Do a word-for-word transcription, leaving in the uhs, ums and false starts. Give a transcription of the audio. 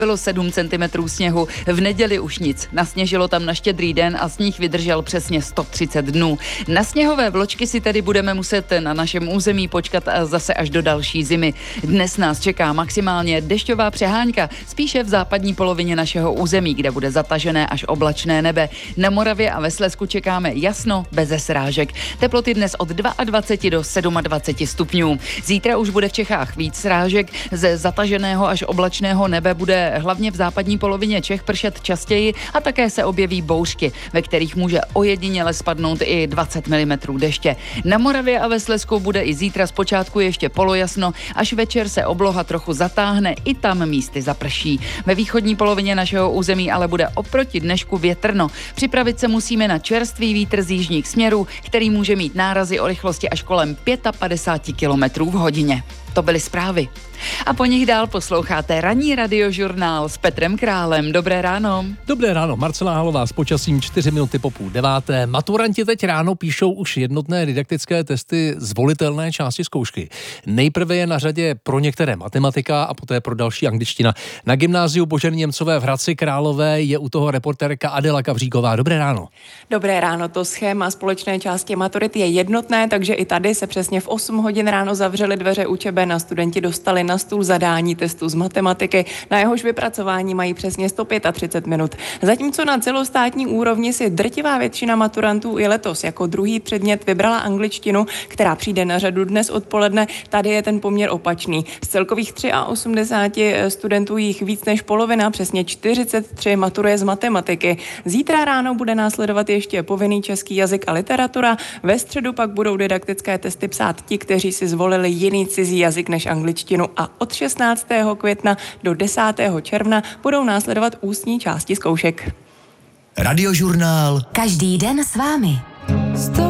Bylo sedm centimetrů sněhu, v neděli už nic. Nasněžilo tam na Štědrý den a sníh vydržel přesně sto třicet dnů. Na sněhové vločky si tedy budeme muset na našem území počkat zase až do další zimy. Dnes nás čeká maximálně dešťová přehánka, spíše v západní polovině našeho území, kde bude zatažené až oblačné nebe. Na Moravě a ve Slezsku čekáme jasno, beze srážek. Teploty dnes od dvacet dva do dvacet sedm stupňů. Zítra už bude v Čechách víc srážek, ze zataženého až oblačného nebe bude hlavně v západní polovině Čech pršet častěji a také se objeví bouřky, ve kterých může ojediněle spadnout i dvacet milimetrů deště. Na Moravě a ve Slezsku bude i zítra zpočátku ještě polojasno, až večer se obloha trochu zatáhne, i tam místy zaprší. Ve východní polovině našeho území ale bude oproti dnešku větrno. Připravit se musíme na čerstvý vítr z jižních směrů, který může mít nárazy o rychlosti až kolem padesát pět kilometrů v hodině. To byly zprávy. A po nich dál posloucháte ranní radiožurnál s Petrem Králem. Dobré ráno. Dobré ráno, Marcela Halová s počasím čtyři minuty po půl deváté. Maturanti teď ráno píšou už jednotné didaktické testy z volitelné části zkoušky. Nejprve je na řadě pro některé matematika a poté pro další angličtina. Na gymnáziu Boženy Němcové v Hradci Králové je u toho reportérka Adela Kavříková. Dobré ráno. Dobré ráno, to schéma společné části maturit je jednotné, takže i tady se přesně v osm hodin ráno zavřely dveře učeben a studenti dostali na stůl zadání testu z matematiky. Na jehož vypracování mají přesně sto třicet pět minut. Zatímco na celostátní úrovni si drtivá většina maturantů i letos jako druhý předmět vybrala angličtinu, která přijde na řadu dnes odpoledne. Tady je ten poměr opačný. Z celkových osmdesáti tři studentů jich víc než polovina, přesně čtyřicet tři, maturuje z matematiky. Zítra ráno bude následovat ještě povinný český jazyk a literatura. Ve středu pak budou didaktické testy psát ti, kteří si zvolili jiný cizí jazyk než angličtinu, a od šestnáctého května do desátého června budou následovat ústní části zkoušek. Radiožurnál. Každý den s vámi.